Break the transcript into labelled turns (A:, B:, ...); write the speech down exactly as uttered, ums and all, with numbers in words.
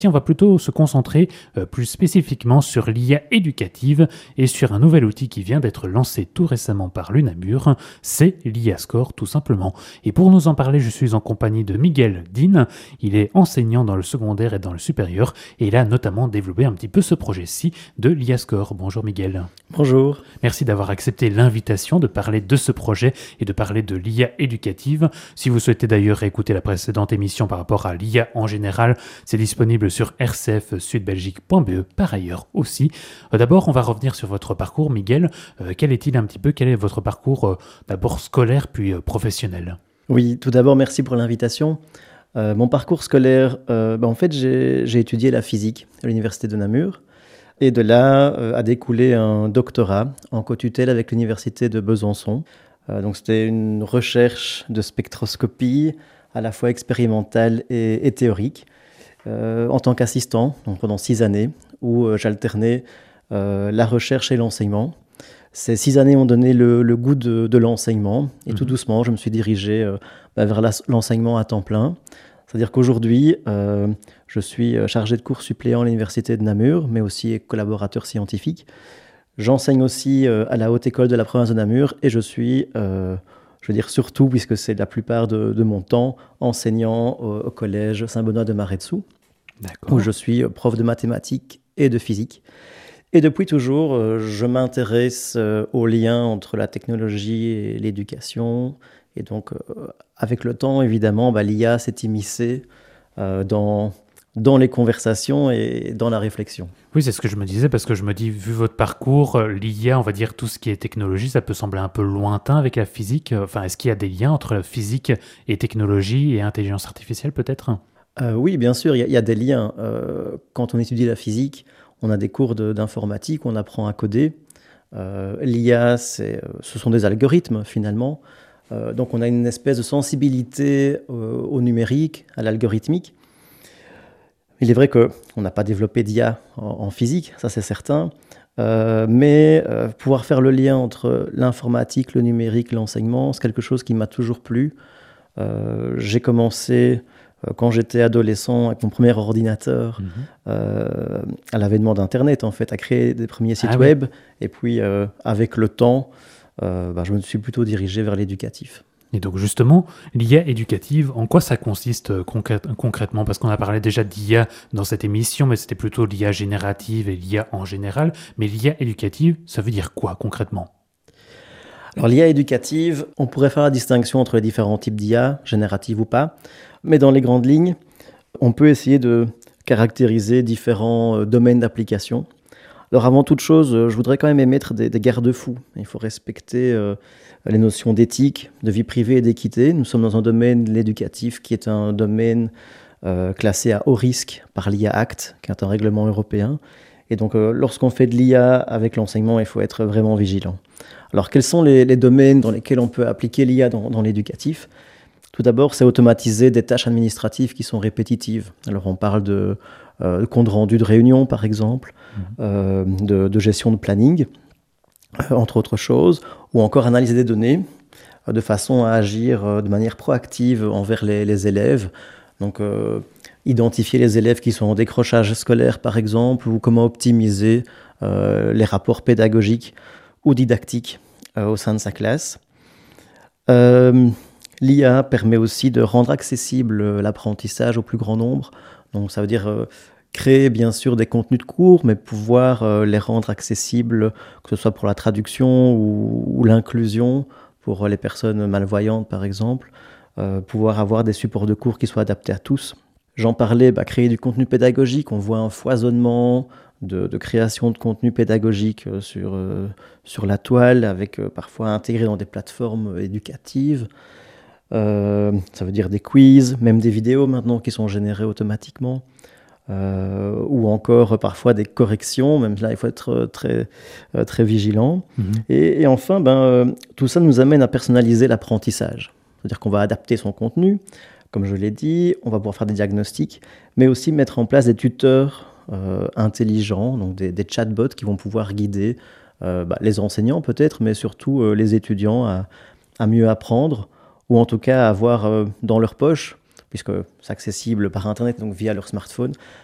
A: On va plutôt se concentrer euh, plus spécifiquement sur l'I A éducative et sur un nouvel outil qui vient d'être lancé tout récemment par l'UNAMUR, c'est l'I A Score tout simplement. Et pour nous en parler, je suis en compagnie de Miguel Din. Il est enseignant dans le secondaire et dans le supérieur et il a notamment développé un petit peu ce projet-ci de l'I A Score. Bonjour Miguel.
B: Bonjour.
A: Merci d'avoir accepté l'invitation de parler de ce projet et de parler de l'I A éducative. Si vous souhaitez d'ailleurs écouter la précédente émission par rapport à l'I A en général, c'est disponible sur r c f sud belgique point b e par ailleurs aussi. Euh, d'abord, on va revenir sur votre parcours, Miguel. Euh, quel est-il un petit peu Quel est votre parcours euh, d'abord scolaire puis euh, professionnel?
B: Oui, tout d'abord, merci pour l'invitation. Euh, mon parcours scolaire, euh, bah, en fait, j'ai, j'ai étudié la physique à l'université de Namur. Et de là euh, a découlé un doctorat en co-tutelle avec l'université de Besançon. Euh, donc, c'était une recherche de spectroscopie à la fois expérimentale et, et théorique. Euh, en tant qu'assistant, donc pendant six années, où euh, j'alternais euh, la recherche et l'enseignement. Ces six années ont donné le, le goût de, de l'enseignement, et mmh. tout doucement, je me suis dirigé euh, bah, vers la, l'enseignement à temps plein. C'est-à-dire qu'aujourd'hui, euh, je suis chargé de cours suppléant à l'université de Namur, mais aussi collaborateur scientifique. J'enseigne aussi euh, à la Haute École de la province de Namur, et je suis... Euh, je veux dire surtout, puisque c'est la plupart de, de mon temps, enseignant au, au collège Saint-Benoît de Maredsous, où je suis prof de mathématiques et de physique. Et depuis toujours, je m'intéresse aux liens entre la technologie et l'éducation. Et donc, avec le temps, évidemment, bah, l'I A s'est immiscée euh, dans... dans les conversations et dans la réflexion.
A: Oui, c'est ce que je me disais, parce que je me dis, vu votre parcours, l'I A, on va dire tout ce qui est technologie, ça peut sembler un peu lointain avec la physique. Enfin, est-ce qu'il y a des liens entre la physique et technologie et intelligence artificielle peut-être ?
B: euh, Oui, bien sûr, il y, y a des liens. Euh, quand on étudie la physique, on a des cours de, d'informatique, on apprend à coder. Euh, L'I A, c'est, ce sont des algorithmes finalement. Euh, donc on a une espèce de sensibilité euh, au numérique, à l'algorithmique. Il est vrai qu'on n'a pas développé d'I A en, en physique, ça c'est certain, euh, mais euh, pouvoir faire le lien entre l'informatique, le numérique, l'enseignement, c'est quelque chose qui m'a toujours plu. Euh, j'ai commencé euh, quand j'étais adolescent avec mon premier ordinateur, mmh. euh, à l'avènement d'Internet en fait, à créer des premiers sites ah, web, oui. Et puis euh, avec le temps, euh, bah, je me suis plutôt dirigé vers l'éducatif.
A: Et donc justement, l'I A éducative, en quoi ça consiste euh, concrè- concrètement ? Parce qu'on a parlé déjà d'I A dans cette émission, mais c'était plutôt l'I A générative et l'I A en général. Mais l'I A éducative, ça veut dire quoi concrètement ?
B: Alors l'I A éducative, on pourrait faire la distinction entre les différents types d'I A, générative ou pas. Mais dans les grandes lignes, on peut essayer de caractériser différents euh, domaines d'application. Alors avant toute chose, je voudrais quand même émettre des, des garde-fous. Il faut respecter euh, les notions d'éthique, de vie privée et d'équité. Nous sommes dans un domaine, l'éducatif, qui est un domaine euh, classé à haut risque par l'I A Act, qui est un règlement européen. Et donc euh, lorsqu'on fait de l'I A avec l'enseignement, il faut être vraiment vigilant. Alors quels sont les, les domaines dans lesquels on peut appliquer l'I A dans, dans l'éducatif ? Tout d'abord, c'est automatiser des tâches administratives qui sont répétitives. Alors on parle de euh, compte rendu de réunion, par exemple, mmh. euh, de, de gestion de planning, euh, entre autres choses, ou encore analyser des données euh, de façon à agir euh, de manière proactive envers les, les élèves. Donc euh, identifier les élèves qui sont en décrochage scolaire, par exemple, ou comment optimiser euh, les rapports pédagogiques ou didactiques euh, au sein de sa classe. Euh, L'I A permet aussi de rendre accessible l'apprentissage au plus grand nombre. Donc ça veut dire euh, créer bien sûr des contenus de cours, mais pouvoir euh, les rendre accessibles, que ce soit pour la traduction ou, ou l'inclusion, pour les personnes malvoyantes par exemple, euh, pouvoir avoir des supports de cours qui soient adaptés à tous. J'en parlais, bah, créer du contenu pédagogique, on voit un foisonnement de, de création de contenu pédagogique euh, sur, euh, sur la toile, avec euh, parfois intégré dans des plateformes éducatives. Euh, ça veut dire des quiz, même des vidéos maintenant qui sont générées automatiquement, euh, ou encore euh, parfois des corrections, même là il faut être très, euh, très vigilant. Mmh. Et, et enfin, ben, euh, tout ça nous amène à personnaliser l'apprentissage. C'est-à-dire qu'on va adapter son contenu, comme je l'ai dit, on va pouvoir faire des diagnostics, mais aussi mettre en place des tuteurs euh, intelligents, donc des, des chatbots qui vont pouvoir guider euh, bah, les enseignants peut-être, mais surtout euh, les étudiants à, à mieux apprendre, ou en tout cas avoir euh, dans leur poche, puisque c'est accessible par Internet, donc via leur smartphone,